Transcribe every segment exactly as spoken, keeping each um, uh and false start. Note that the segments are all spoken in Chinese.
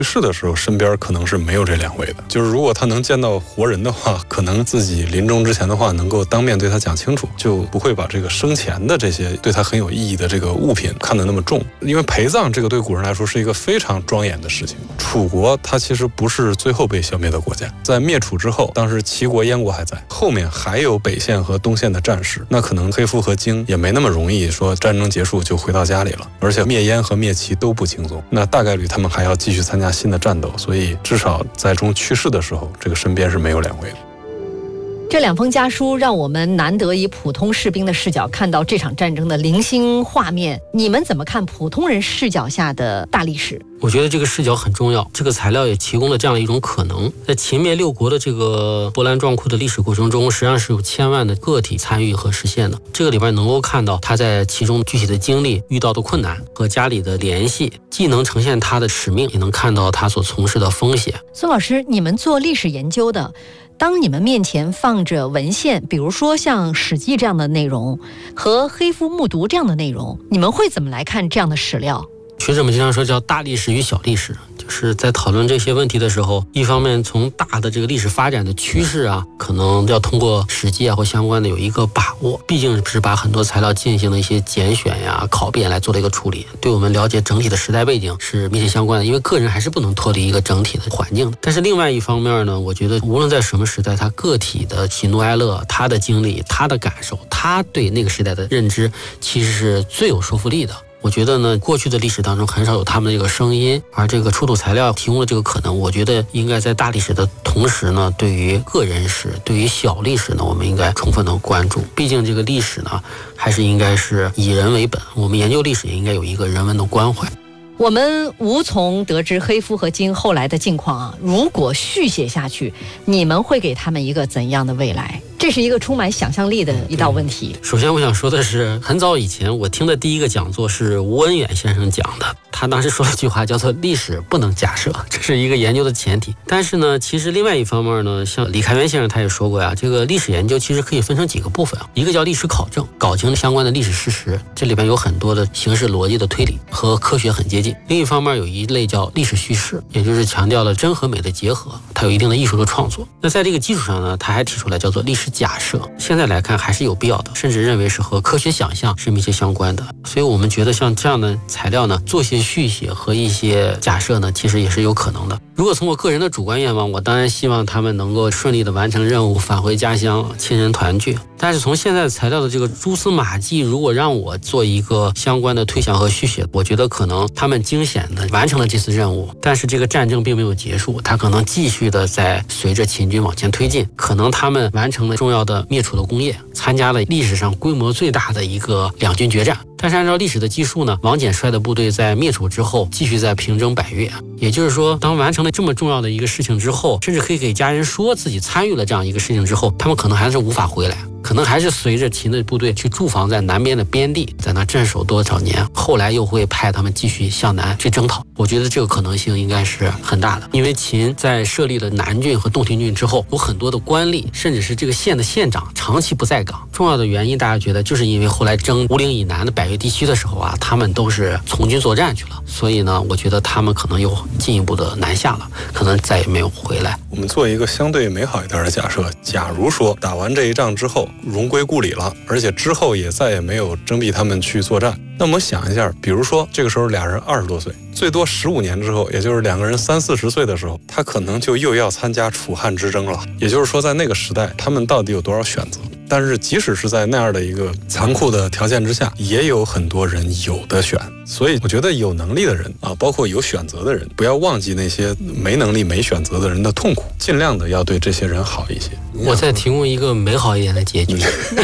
是的时候身边可能是没有这两位的，就是如果他能见到活人的话，可能自己临终之前的话能够当面对他讲清楚，就不会把这个生前的这些对他很有意义的这个物品看得那么重。因为陪葬这个对古人来说是一个非常庄严的事情。楚国它其实不是最后被消灭的国家，在灭楚之后，当时齐国燕国还在，后面还有北线和东线的战事，那可能黑夫和荆也没那么容易说战争结束就回到家里了，而且灭燕和灭齐都不轻松，那大概率他们还要继续参加新的战斗，所以至少在中去世的时候，这个身边是没有两位的。 这两封家书让我们难得以普通士兵的视角看到这场战争的零星画面。你们怎么看普通人视角下的大历史？ 我觉得这个视角很重要，这个材料也提供了这样一种可能。在秦灭六国的这个波澜壮阔的历史过程中，实际上是有千万的个体参与和实现的。这个里边能够看到他在其中具体的经历、遇到的困难和家里的联系，既能呈现他的使命，也能看到他所从事的风险。 孙老师，你们做历史研究的，当你们面前放着文献，比如说像《史记》这样的内容和黑夫木渎这样的内容，你们会怎么来看这样的史料？ 学者们经常说叫大历史与小历史，就是在讨论这些问题的时候，一方面从大的这个历史发展的趋势啊，可能要通过史记啊或相关的有一个把握，毕竟是把很多材料进行了一些拣选呀、拷辩来做了一个处理，对我们了解整体的时代背景是密切相关的，因为个人还是不能脱离一个整体的环境的。但是另外一方面呢，我觉得无论在什么时代，他个体的喜怒哀乐、他的经历、他的感受、他对那个时代的认知，其实是最有说服力的。我觉得呢，过去的历史当中很少有他们的这个声音，而这个出土材料提供了这个可能。我觉得应该在大历史的同时呢，对于个人史、对于小历史呢，我们应该充分的关注。毕竟这个历史呢，还是应该是以人为本，我们研究历史也应该有一个人文的关怀。 我们无从得知黑夫和荆后来的境况啊，如果续写下去，你们会给他们一个怎样的未来？这是一个充满想象力的一道问题。 首先我想说的是，很早以前我听的第一个讲座是吴文远先生讲的，他当时说了一句话叫做历史不能假设，这是一个研究的前提。但是呢，其实另外一方面呢，像李开元先生他也说过呀，这个历史研究其实可以分成几个部分，一个叫历史考证，搞清相关的历史事实，这里边有很多的形式逻辑的推理，和科学很接近。另一方面有一类叫历史叙事，也就是强调了真和美的结合，它有一定的艺术的创作。那在这个基础上呢，他还提出来叫做历史假设，现在来看还是有必要的，甚至认为是和科学想象是密切相关的。所以我们觉得像这样的材料呢，做些续写和一些假设呢，其实也是有可能的。如果从我个人的主观愿望，我当然希望他们能够顺利的完成任务，返回家乡，亲人团聚。但是从现在材料的这个蛛丝马迹，如果让我做一个相关的推想和续写，我觉得可能他们惊险的完成了这次任务，但是这个战争并没有结束，他可能继续的在随着秦军往前推进，可能他们完成了重要的灭楚的工业，参加了历史上规模最大的一个两军决战。但是按照历史的记述呢，王翦率的部队在灭楚之后继续在平征百越，也就是说当完成了这么重要的一个事情之后，甚至可以给家人说自己参与了这样一个事情之后，他们可能还是无法回来，可能还是随着秦的部队去驻防在南边的边地，在那镇守多少年，后来又会派他们继续向南去征讨。我觉得这个可能性应该是很大的，因为秦在设立了南郡和洞庭郡之后，有很多的官吏甚至是这个县的县长长期不在岗，重要的原因大家觉得就是因为后来征吴陵以南的百越地区的时候啊，他们都是从军作战去了，所以呢，我觉得他们可能又进一步的南下了，可能再也没有回来。 我们做一个相对美好一点的假设，假如说打完这一仗之后荣归故里了，而且之后也再也没有征辟他们去作战，那么想一下，比如说这个时候俩人二十多岁，最多十五年之后，也就是两个人三四十岁的时候，他可能就又要参加楚汉之争了。也就是说，在那个时代，他们到底有多少选择？但是即使是在那样的一个残酷的条件之下，也有很多人有的选。所以我觉得有能力的人啊，包括有选择的人，不要忘记那些没能力没选择的人的痛苦，尽量的要对这些人好一些。 我再提供一个美好一点的结局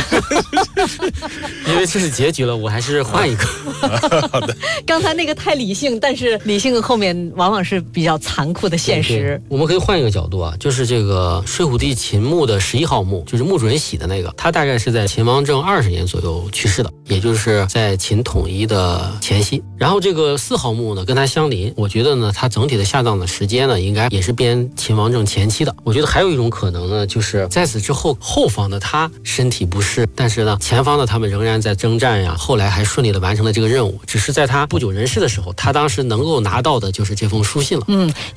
因为这是结局了，我还是换一个好的， 刚才那个太理性，但是理性后面往往是比较残酷的现实。 对对，我们可以换一个角度啊，就是这个睡虎地秦墓的十一号墓，就是墓主人玺的那个，他大概是在秦王政二十年左右去世的，也就是在秦统一的前夕。 期。然后这个四号墓呢跟它相邻，我觉得呢它整体的下葬的时间呢应该也是偏秦王政前期的。我觉得还有一种可能呢，就是在此之后后方的他身体不适，但是呢前方的他们仍然在征战呀，后来还顺利的完成了这个任务，只是在他不久人世的时候，他当时能够拿到的就是这封书信了。 嗯，